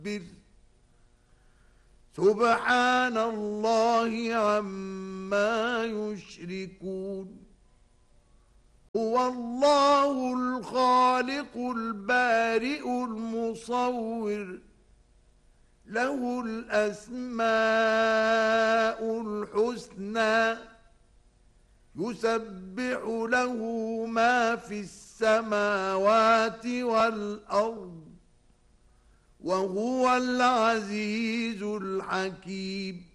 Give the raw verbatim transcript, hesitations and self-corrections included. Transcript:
سبحان الله عما يشركون هو الله الخالق البارئ المصور له الأسماء الحسنى يسبح له ما في السماوات والأرض وهو العزيز الحكيم.